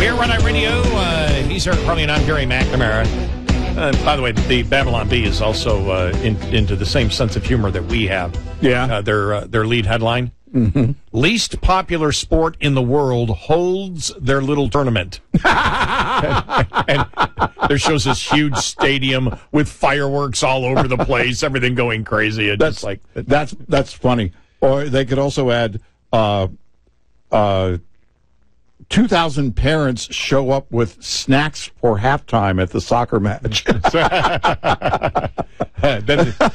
We're Red Eye Radio. He's Eric Carly, and I'm Gary McNamara. By the way, the Babylon Bee is also into the same sense of humor that we have. Yeah. Their lead headline. Mm-hmm. Least popular sport in the world holds their little tournament. and there shows this huge stadium with fireworks all over the place, everything going crazy. And That's funny. Or they could also add 2,000 parents show up with snacks for halftime at the soccer match.